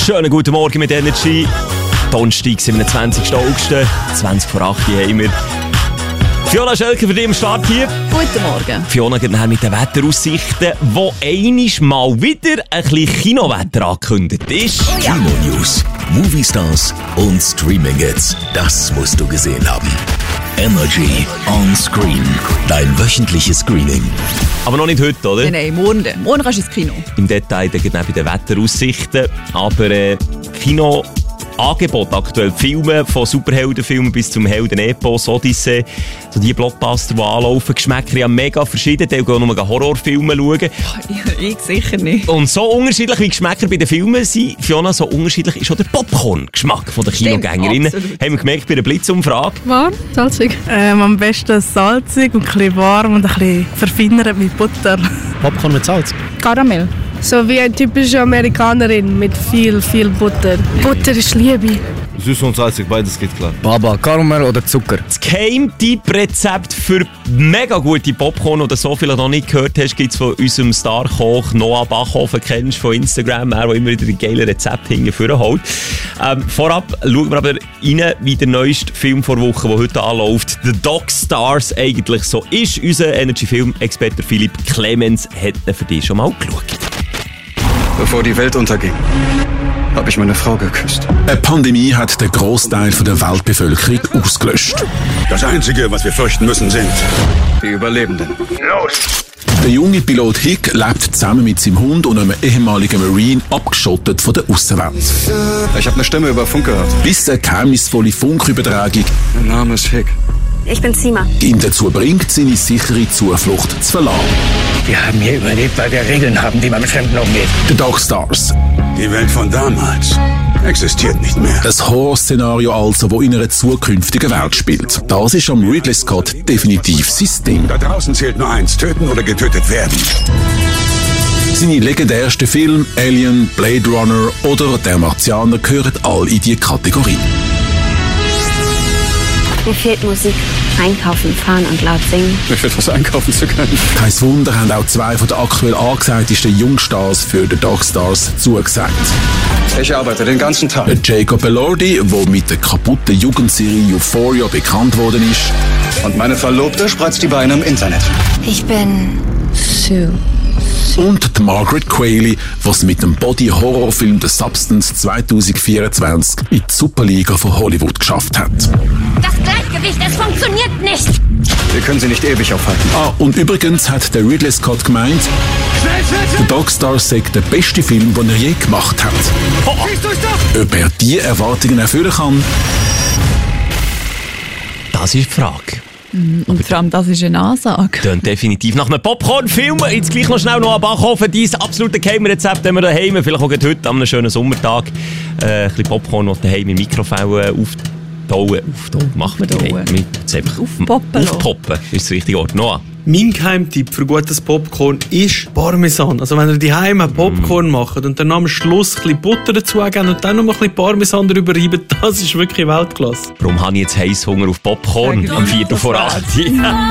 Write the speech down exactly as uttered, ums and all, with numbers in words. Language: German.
Schönen guten Morgen mit Energy. Donnerstag, siebenundzwanzigsten August, zwanzig vor acht haben wir Fiona Schelker für dich am Start hier. Guten Morgen. Fiona geht nachher mit den Wetteraussichten, wo einiges mal wieder ein bisschen Kinowetter angekündigt ist. Oh ja. Kino-News, Movie-Stars und Streaming-Hits. Das musst du gesehen haben. Energy on Screen. Dein wöchentliches Screening. Aber noch nicht heute, oder? Nein, nein, morgen. Morgen kannst du ins Kino. Im Detail dann geht bei den Wetteraussichten. Aber äh, Kino... Angebot aktuell. Filme von Superheldenfilmen bis zum Helden-Epos, Odyssee, so die Blockbuster, die anlaufen. Geschmäcker ja mega verschieden. Die gehen nur Horrorfilme schauen. Ich sicher nicht. Und so unterschiedlich wie Geschmäcker bei den Filmen sind, Fiona, so unterschiedlich ist auch der Popcorn-Geschmack der Kinogängerinnen. Stimmt, haben wir gemerkt bei der Blitzumfrage. Warm, salzig. Ähm, am besten salzig und ein bisschen warm und ein bisschen verfeinert mit Butter. Popcorn mit Salz. Karamell. So wie eine typische Amerikanerin mit viel, viel Butter. Butter ist Liebe. Süß und salzig, beides geht klar. Baba, Karamell oder Zucker? Das Geheimtipp-Rezept für mega gute Popcorn, oder so viel noch nicht gehört hast, gibt es von unserem Star-Koch Noah Bachhofen, kennst du von Instagram, er, der immer wieder die geilen Rezepte hinten holt. Ähm, vorab schauen wir aber rein, wie der neueste Film vor Wochen, der heute anläuft, The Dog Stars eigentlich so ist. Unser Energy-Film-Experte Philipp Clemens hat ihn für dich schon mal geschaut. Bevor die Welt unterging, habe ich meine Frau geküsst. Eine Pandemie hat den Großteil der Weltbevölkerung ausgelöscht. Das Einzige, was wir fürchten müssen, sind die Überlebenden. Los! Der junge Pilot Hick lebt zusammen mit seinem Hund und einem ehemaligen Marine abgeschottet von der Außenwelt. Ich habe eine Stimme über Funk gehört. Bis eine geheimnisvolle Funkübertragung Mein Name ist Hick. Ich bin Sima. ihn dazu bringt, seine sichere Zuflucht zu verlassen. Wir haben hier überlebt, weil wir Regeln haben, wie man mit Fremden umgeht. The Dog Stars. Die Welt von damals existiert nicht mehr. Ein Horrorszenario also, das in einer zukünftigen Welt spielt. Das ist am Ridley Scott definitiv sein Ding. Da draußen zählt nur eins: töten oder getötet werden. Seine legendärsten Filme Alien, Blade Runner oder Der Martianer gehören all in diese Kategorie. Mir fehlt Musik. Einkaufen, fahren und laut singen. Mir fehlt was einkaufen zu können. Kein Wunder haben auch zwei von den aktuell angesagtesten Jungstars für The Dog Stars zugesagt. Ich arbeite den ganzen Tag. Der Jacob Elordi, der mit der kaputten Jugendserie Euphoria bekannt worden ist. Und meine Verlobte spreizt die Beine im Internet. Ich bin Sue. Und die Margaret Qualley, was mit dem Body-Horror-Film The Substance zwanzig vierundzwanzig in die Superliga von Hollywood geschafft hat. Das Gleichgewicht, es funktioniert nicht. Wir können sie nicht ewig aufhalten. Ah, und übrigens hat der Ridley Scott gemeint, The Dog Stars sei der beste Film, den er je gemacht hat. Ob er diese Erwartungen erfüllen kann? Das ist die Frage. Und vor allem, das ist eine Ansage. Dann definitiv nach einem Popcorn-Film. Jetzt gleich noch schnell noch an Bachhofen. Dein absolute Geheimrezept haben wir daheim. Vielleicht auch heute an einem schönen Sommertag. Äh, ein bisschen Popcorn noch daheim in Mikrofon auftauen. Auftauen, machen wir daheim. Jetzt einfach Aufpoppen. Aufpoppen ist das richtige Wort. Noah. Mein Geheimtipp für gutes Popcorn ist Parmesan. Also wenn ihr daheim Popcorn mm. macht und dann am Schluss ein bisschen Butter dazugeben und dann noch ein bisschen Parmesan drüber reiben, das ist wirklich Weltklasse. Warum habe ich jetzt Heisshunger auf Popcorn am vierten vor acht?